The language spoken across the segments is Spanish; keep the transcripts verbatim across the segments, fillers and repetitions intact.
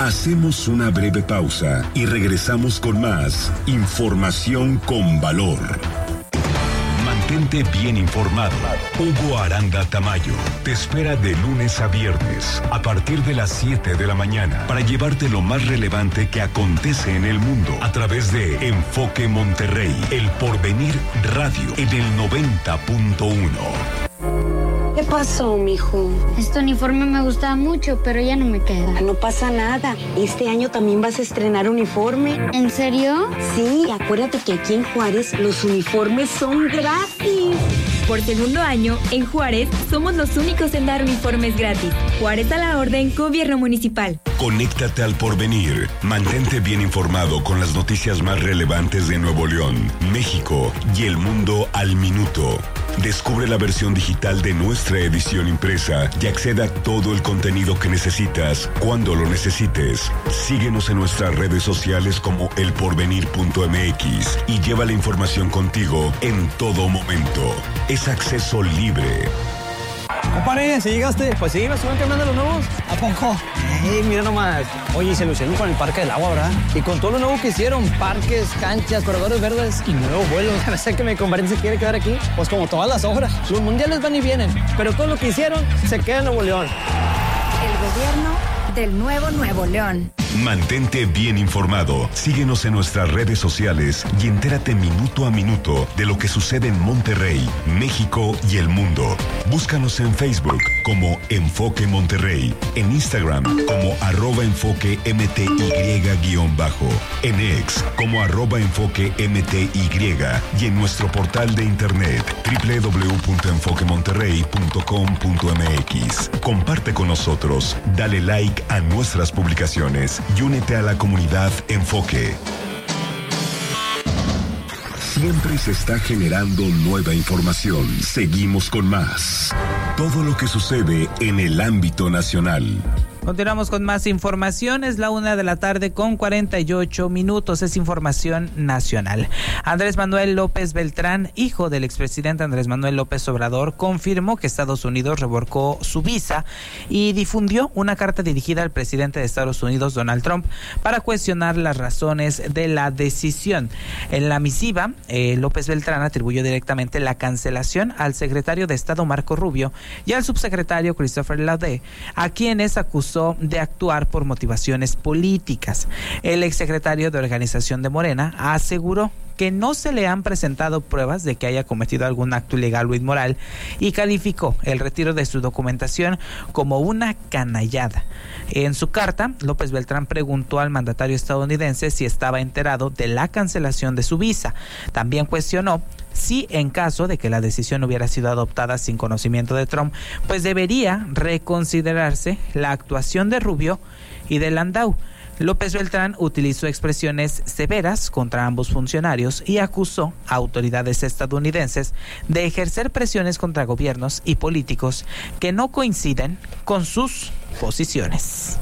Hacemos una breve pausa y regresamos con más información con valor. Mantente bien informado. Hugo Aranda Tamayo te espera de lunes a viernes a partir de las siete de la mañana para llevarte lo más relevante que acontece en el mundo a través de Enfoque Monterrey, El Porvenir Radio en el noventa punto uno. ¿Qué pasó, mijo? Este uniforme me gustaba mucho, pero ya no me queda. No pasa nada. Este año también vas a estrenar uniforme. ¿En serio? Sí, acuérdate que aquí en Juárez los uniformes son gratis. Por segundo año, en Juárez, somos los únicos en dar uniformes gratis. Juárez a la orden, Gobierno Municipal. Conéctate al Porvenir. Mantente bien informado con las noticias más relevantes de Nuevo León, México y el mundo al minuto. Descubre la versión digital de nuestra edición impresa y acceda a todo el contenido que necesitas cuando lo necesites. Síguenos en nuestras redes sociales como el porvenir punto m x y lleva la información contigo en todo momento. Es acceso libre. Compadre, ¿sí llegaste? Pues sí, me suben cambiando los nuevos. ¿A poco? Ey, mira nomás. Oye, se lucieron con el Parque del Agua, ¿verdad? Y con todo lo nuevo que hicieron, parques, canchas, corredores verdes y nuevos vuelos. A veces que mi compadre se quiere quedar aquí, pues como todas las obras. Los mundiales van y vienen, pero todo lo que hicieron se queda en Nuevo León. El gobierno del nuevo Nuevo León. Mantente bien informado. Síguenos en nuestras redes sociales y entérate minuto a minuto de lo que sucede en Monterrey, México y el mundo. Búscanos en Facebook como Enfoque Monterrey, en Instagram como arroba enfoque mty guión bajo, en X como arroba enfoque mty y en nuestro portal de internet doble u doble u doble u punto enfoque monterrey punto com punto m x. Comparte con nosotros, dale like a nuestras publicaciones y únete a la comunidad Enfoque. Siempre se está generando nueva información. Seguimos con más. Todo lo que sucede en el ámbito nacional. Continuamos con más información. Es la una de la tarde con cuarenta y ocho minutos. Es información nacional. Andrés Manuel López Beltrán, hijo del expresidente Andrés Manuel López Obrador, confirmó que Estados Unidos revocó su visa y difundió una carta dirigida al presidente de Estados Unidos, Donald Trump, para cuestionar las razones de la decisión. En la misiva, eh, López Beltrán atribuyó directamente la cancelación al secretario de Estado Marco Rubio y al subsecretario Christopher Laude, a quienes acusó de actuar por motivaciones políticas. El exsecretario de Organización de Morena aseguró que no se le han presentado pruebas de que haya cometido algún acto ilegal o inmoral y calificó el retiro de su documentación como una canallada. En su carta, López Beltrán preguntó al mandatario estadounidense si estaba enterado de la cancelación de su visa. También cuestionó si en caso de que la decisión hubiera sido adoptada sin conocimiento de Trump, pues debería reconsiderarse la actuación de Rubio y de Landau. López Beltrán utilizó expresiones severas contra ambos funcionarios y acusó a autoridades estadounidenses de ejercer presiones contra gobiernos y políticos que no coinciden con sus posiciones.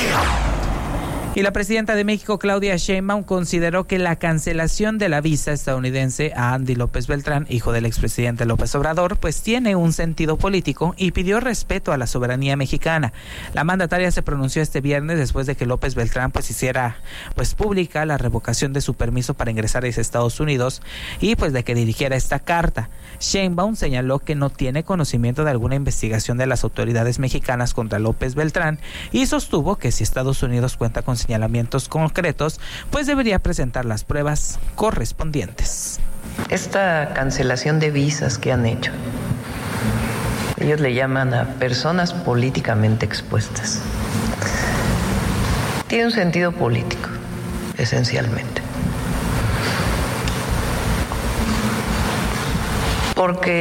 Y la presidenta de México, Claudia Sheinbaum, consideró que la cancelación de la visa estadounidense a Andy López Beltrán, hijo del expresidente López Obrador, pues tiene un sentido político y pidió respeto a la soberanía mexicana. La mandataria se pronunció este viernes después de que López Beltrán pues hiciera pues pública la revocación de su permiso para ingresar a Estados Unidos y pues de que dirigiera esta carta. Sheinbaum señaló que no tiene conocimiento de alguna investigación de las autoridades mexicanas contra López Beltrán y sostuvo que si Estados Unidos cuenta con señalamientos concretos, pues debería presentar las pruebas correspondientes. Esta cancelación de visas que han hecho, ellos le llaman a personas políticamente expuestas. Tiene un sentido político, esencialmente. Porque